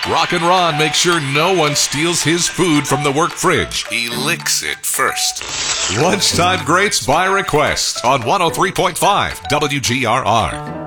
Rock and Ron makes sure no one steals his food from the work fridge. He licks it first. Lunchtime Greats by Request on 103.5 WGRR.